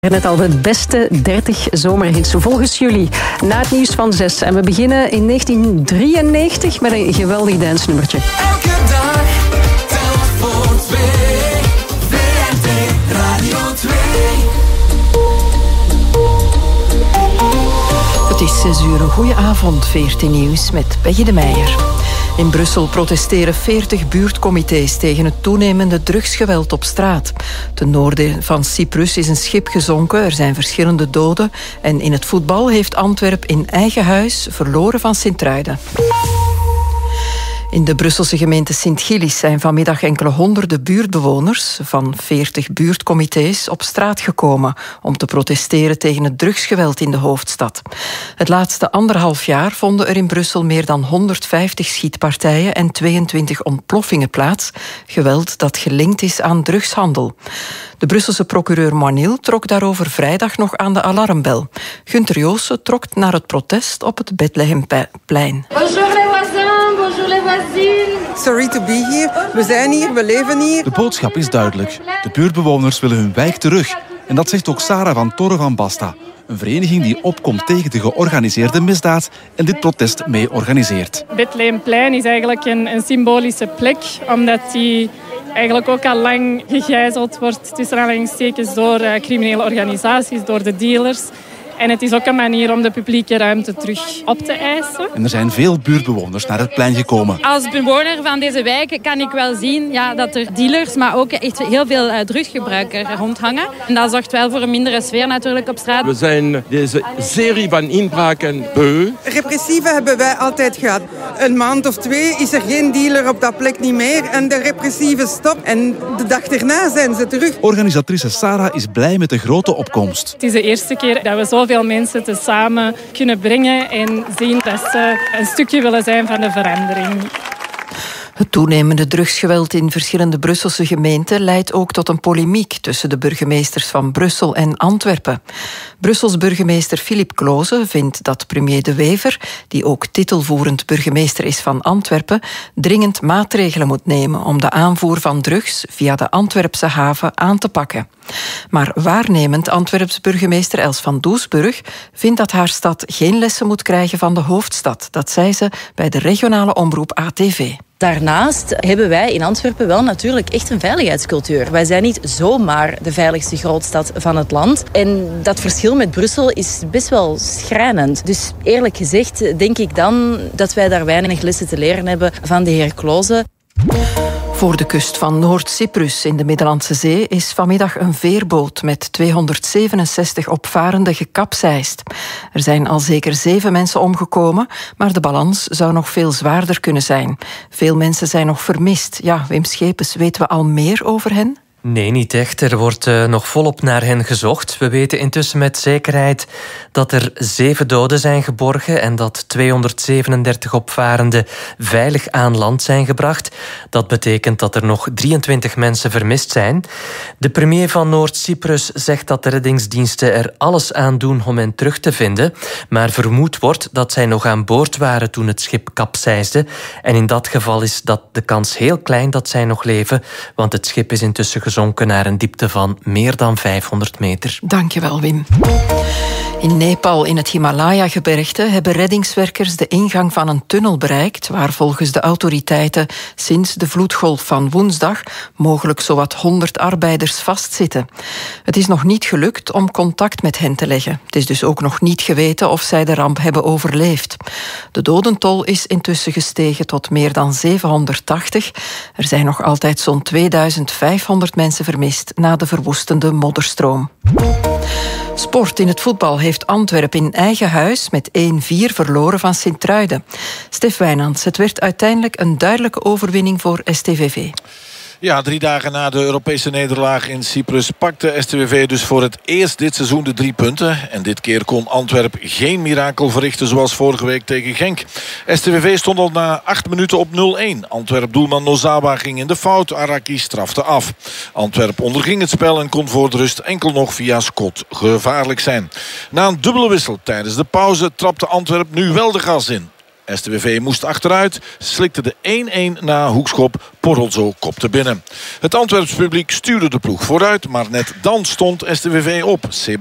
Net al de beste 30 zomerhits volgens jullie. Na het nieuws van 6. En we beginnen in 1993 met een geweldig dansnummertje. Elke dag telt voor twee. VRT Radio 2. Het is 6 uur. Een goeie avond. VRT Nieuws met Peggy de Meijer. In Brussel protesteren 40 buurtcomité's tegen het toenemende drugsgeweld op straat. Ten noorden van Cyprus is een schip gezonken, er zijn verschillende doden. En in het voetbal heeft Antwerpen in eigen huis verloren van Sint-Truiden. In de Brusselse gemeente Sint-Gillis zijn vanmiddag enkele honderden buurtbewoners van 40 buurtcomité's op straat gekomen om te protesteren tegen het drugsgeweld in de hoofdstad. Het laatste 1,5 jaar vonden er in Brussel meer dan 150 schietpartijen en 22 ontploffingen plaats. Geweld dat gelinkt is aan drugshandel. De Brusselse procureur Moinil trok daarover vrijdag nog aan de alarmbel. Gunther Joossen trok naar het protest op het Bethlehemplein. Sorry to be here. We zijn hier, we leven hier. De boodschap is duidelijk. De buurtbewoners willen hun wijk terug. En dat zegt ook Sarah van Torre van Basta. Een vereniging die opkomt tegen de georganiseerde misdaad en dit protest mee organiseert. Bethlehemplein is eigenlijk een symbolische plek, omdat die eigenlijk ook al lang gegijzeld wordt tussen aanhalingstekens door criminele organisaties, door de dealers. En het is ook een manier om de publieke ruimte terug op te eisen. En er zijn veel buurtbewoners naar het plein gekomen. Als bewoner van deze wijk kan ik wel zien dat er dealers, maar ook echt heel veel drugsgebruikers rondhangen. En dat zorgt wel voor een mindere sfeer natuurlijk op straat. We zijn deze serie van inbraken beu. Repressieve hebben wij altijd gehad. Een maand of 2 is er geen dealer op dat plek niet meer en de repressieve stopt. En de dag erna zijn ze terug. Organisatrice Sarah is blij met de grote opkomst. Het is de eerste keer dat we zoveel mensen tezamen kunnen brengen en zien dat ze een stukje willen zijn van de verandering. Het toenemende drugsgeweld in verschillende Brusselse gemeenten leidt ook tot een polemiek tussen de burgemeesters van Brussel en Antwerpen. Brussels burgemeester Philippe Kloze vindt dat premier De Wever, die ook titelvoerend burgemeester is van Antwerpen, dringend maatregelen moet nemen om de aanvoer van drugs via de Antwerpse haven aan te pakken. Maar waarnemend Antwerps burgemeester Els van Doesburg vindt dat haar stad geen lessen moet krijgen van de hoofdstad. Dat zei ze bij de regionale omroep ATV. Daarnaast hebben wij in Antwerpen wel natuurlijk echt een veiligheidscultuur. Wij zijn niet zomaar de veiligste grootstad van het land. En dat verschil met Brussel is best wel schrijnend. Dus eerlijk gezegd denk ik dan dat wij daar weinig lessen te leren hebben van de heer Kloze. Voor de kust van Noord-Cyprus in de Middellandse Zee is vanmiddag een veerboot met 267 opvarenden gekapseist. Er zijn al zeker 7 mensen omgekomen, maar de balans zou nog veel zwaarder kunnen zijn. Veel mensen zijn nog vermist. Ja, Wim Schepens, weten we al meer over hen? Nee, niet echt. Er wordt nog volop naar hen gezocht. We weten intussen met zekerheid dat er 7 doden zijn geborgen en dat 237 opvarenden veilig aan land zijn gebracht. Dat betekent dat er nog 23 mensen vermist zijn. De premier van Noord-Cyprus zegt dat de reddingsdiensten er alles aan doen om hen terug te vinden, maar vermoed wordt dat zij nog aan boord waren toen het schip kapseisde. En in dat geval is dat de kans heel klein dat zij nog leven, want het schip is intussen gezonken naar een diepte van meer dan 500 meter. Dankjewel, Wim. In Nepal, in het Himalaya-gebergte, hebben reddingswerkers de ingang van een tunnel bereikt, waar volgens de autoriteiten sinds de vloedgolf van woensdag mogelijk zowat 100 arbeiders vastzitten. Het is nog niet gelukt om contact met hen te leggen. Het is dus ook nog niet geweten of zij de ramp hebben overleefd. De dodentol is intussen gestegen tot meer dan 780. Er zijn nog altijd zo'n 2500 mensen vermist na de verwoestende modderstroom. Sport in het voetbal heeft Antwerpen in eigen huis met 1-4 verloren van Sint-Truiden. Stef Wijnands, het werd uiteindelijk een duidelijke overwinning voor STVV. Ja, 3 dagen na de Europese nederlaag in Cyprus pakte STVV dus voor het eerst dit seizoen de 3 punten. En dit keer kon Antwerpen geen mirakel verrichten zoals vorige week tegen Genk. STVV stond al na 8 minuten op 0-1. Antwerp-doelman Nozawa ging in de fout, Araki strafte af. Antwerp onderging het spel en kon voor de rust enkel nog via Scott gevaarlijk zijn. Na een dubbele wissel tijdens de pauze trapte Antwerp nu wel de gas in. STWV moest achteruit, slikte de 1-1 na hoekschop. Porrelzo kopte binnen. Het Antwerps publiek stuurde de ploeg vooruit, maar net dan stond STWV op.